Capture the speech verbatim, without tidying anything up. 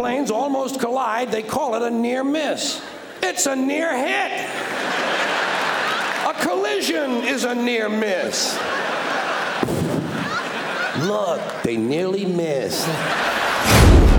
planes almost collide, they call it a near miss. It's a near hit. A collision is a near miss. Look, they nearly missed.